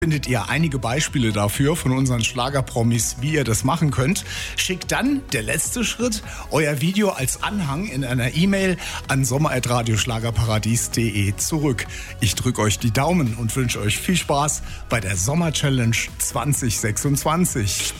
Findet ihr einige Beispiele dafür von unseren Schlagerpromis, wie ihr das machen könnt. Schickt dann, der letzte Schritt, euer Video als Anhang in einer E-Mail an sommer@radioschlagerparadies.de zurück. Ich drücke euch die Daumen und wünsche euch viel Spaß bei der Sommer-Challenge 2026.